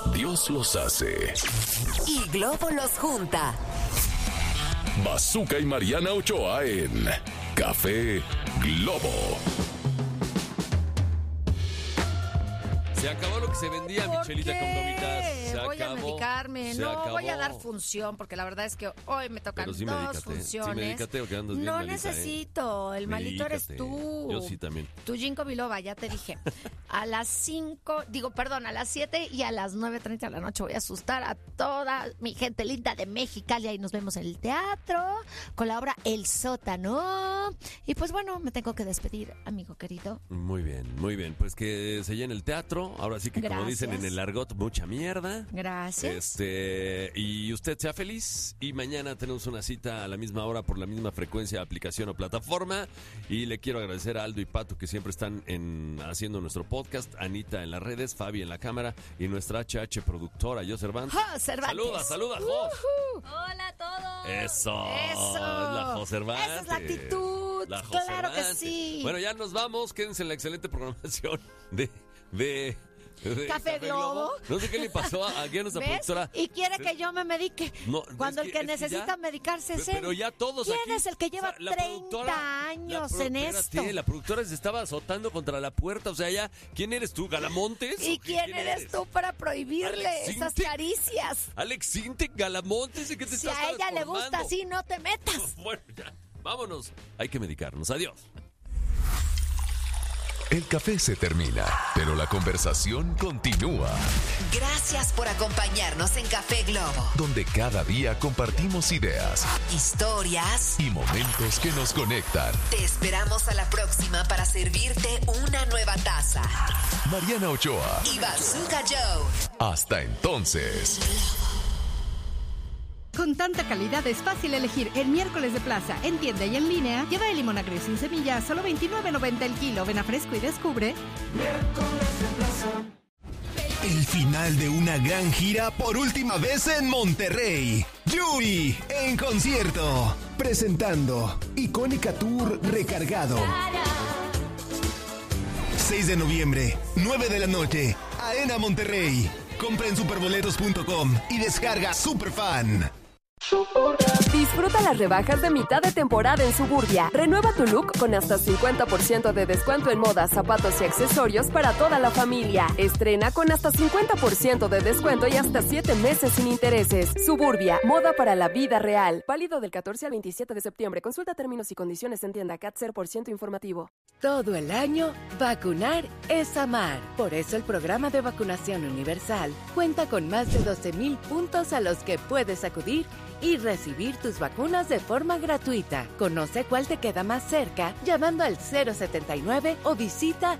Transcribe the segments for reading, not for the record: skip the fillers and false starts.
Dios los hace y Globo los junta. Bazooka y Mariana Ochoa en Café Globo. Se acabó lo que se vendía, Michelita con gomitas. Se voy acabó. A medicarme. No acabó. voy a dar función porque la verdad es que hoy me tocan Pero sí dos medícate, funciones. Sí, medícate o que andas bien no malita, necesito, el malito eres Medícate. tú. Yo sí también. Tu Ginkgo biloba, ya te dije. A las 7 y a las 9:30 de la noche voy a asustar a toda mi gente linda de Mexicali. Ahí nos vemos en el teatro con la obra El Sótano. Y pues bueno, me tengo que despedir, amigo querido. Muy bien, muy bien. Pues que se llene el teatro. Ahora sí que como dicen en el argot, mucha mierda. Gracias. Y usted sea feliz. Y mañana tenemos una cita a la misma hora por la misma frecuencia, aplicación o plataforma. Y le quiero agradecer a Aldo y Pato que siempre están haciendo nuestro podcast. Anita en las redes, Fabi en la cámara y nuestra HH productora, yo Cervantes. ¡Jo, Cervantes! Saluda, Jos. Hola a todos. Eso. Eso. La Jo Cervantes. Esa es la actitud. La Jo Claro que Cervantes. sí. Bueno, ya nos vamos. Quédense en la excelente programación de Café Globo. No sé qué le pasó aquí a nuestra ¿Ves? productora. Y quiere que yo me medique. No, cuando es el que- que es que necesita ya- medicarse es él. Pero ya todos ¿Quién aquí. es el que lleva O sea, la 30 productora- años la pro- en espérate, esto? La productora se estaba azotando contra la puerta. O sea, ya, ¿quién eres tú, Galamontes? ¿Y ¿O qué? quién eres tú para prohibirle Alex esas Sintek. caricias? Alex Sintek, Galamontes, ¿en qué te Si estás a ella le gusta transformando? así, no te metas. Bueno, ya, vámonos. Hay que medicarnos. Adiós. El café se termina, pero la conversación continúa. Gracias por acompañarnos en Café Globo. Donde cada día compartimos ideas Historias. y momentos que nos conectan. Te esperamos a la próxima para servirte una nueva taza. Mariana Ochoa. Y Bazooka Joe. Hasta entonces. Con tanta calidad es fácil elegir el miércoles de plaza en tienda y en línea. Lleva el limón agrio sin semilla a solo $29.90 el kilo. Ven a Fresco y descubre. El final de una gran gira por última vez en Monterrey. Yuri en concierto. Presentando Icónica Tour Recargado. 6 de noviembre, 9 de la noche. Arena Monterrey. Compra en superboletos.com y descarga Superfan. Disfruta las rebajas de mitad de temporada en Suburbia. Renueva tu look con hasta 50% de descuento en moda, zapatos y accesorios para toda la familia. Estrena con hasta 50% de descuento y hasta 7 meses sin intereses. Suburbia, moda para la vida real. Válido del 14 al 27 de septiembre. Consulta términos y condiciones en tienda CAT 0% informativo. Todo el año, vacunar es amar. Por eso el programa de vacunación universal cuenta con más de 12,000 puntos a los que puedes acudir y recibir tus vacunas de forma gratuita. Conoce cuál te queda más cerca llamando al 079 o visita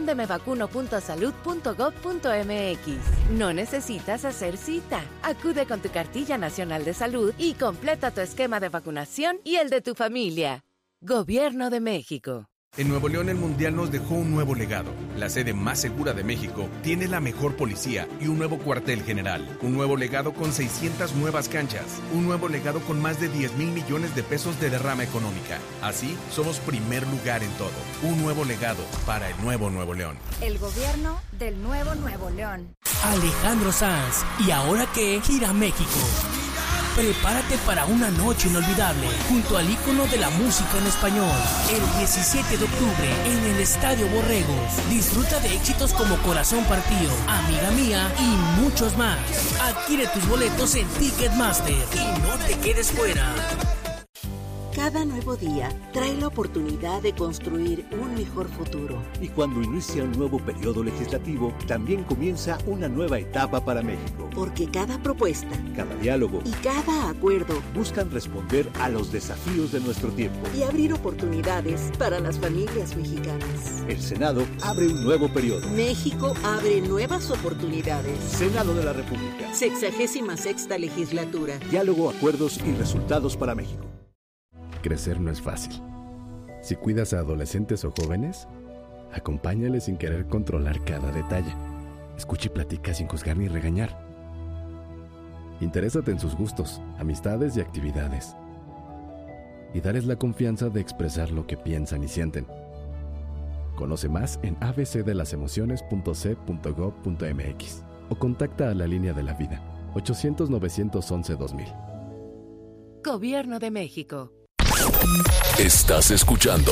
dondemevacuno.salud.gov.mx. No necesitas hacer cita. Acude con tu cartilla nacional de salud y completa tu esquema de vacunación y el de tu familia. Gobierno de México. En Nuevo León el Mundial nos dejó un nuevo legado. La sede más segura de México tiene la mejor policía y un nuevo cuartel general. Un nuevo legado con 600 nuevas canchas. Un nuevo legado con más de 10,000 millones de pesos de derrama económica. Así, somos primer lugar en todo. Un nuevo legado para el nuevo Nuevo León. El gobierno del nuevo Nuevo León. Alejandro Sanz. ¿Y ahora qué? Gira México. Prepárate para una noche inolvidable junto al ícono de la música en español. El 17 de octubre en el Estadio Borregos. Disfruta de éxitos como Corazón Partido, Amiga Mía y muchos más. Adquiere tus boletos en Ticketmaster y no te quedes fuera. Cada nuevo día trae la oportunidad de construir un mejor futuro. Y cuando inicia un nuevo periodo legislativo, también comienza una nueva etapa para México. Porque cada propuesta, cada diálogo y cada acuerdo buscan responder a los desafíos de nuestro tiempo y abrir oportunidades para las familias mexicanas. El Senado abre un nuevo periodo. México abre nuevas oportunidades. Senado de la República. 66ª legislatura. Diálogo, acuerdos y resultados para México. Crecer no es fácil. Si cuidas a adolescentes o jóvenes, acompáñales sin querer controlar cada detalle. Escucha y platica sin juzgar ni regañar. Interésate en sus gustos, amistades y actividades. Y darles la confianza de expresar lo que piensan y sienten. Conoce más en abcdelasemociones.c.gov.mx. o contacta a la línea de la vida, 800-911-2000. Gobierno de México. Estás escuchando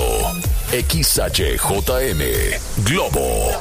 XHJM Globo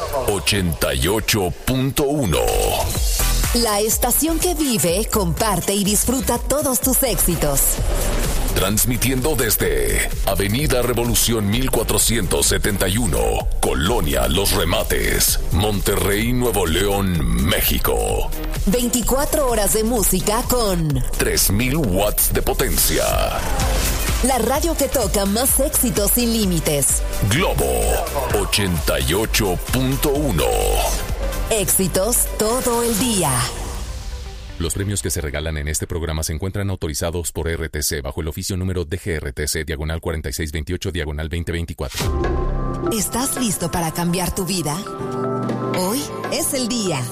88.1. La estación que vive, comparte y disfruta todos tus éxitos. Transmitiendo desde Avenida Revolución 1471, Colonia Los Remates, Monterrey, Nuevo León, México. 24 horas de música con 3000 watts de potencia. La radio que toca más éxitos sin límites. Globo 88.1. Éxitos todo el día. Los premios que se regalan en este programa se encuentran autorizados por RTC bajo el oficio número DGRTC /4628/2024. ¿Estás listo para cambiar tu vida? Hoy es el día.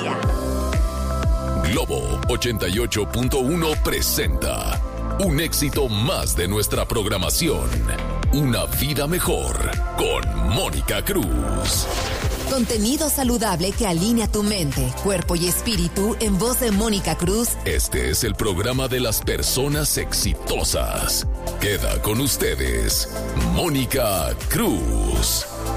Globo 88.1 presenta un éxito más de nuestra programación. Una vida mejor con Mónica Cruz. Contenido saludable que alinea tu mente, cuerpo y espíritu en voz de Mónica Cruz. Este es el programa de las personas exitosas. Queda con ustedes, Mónica Cruz.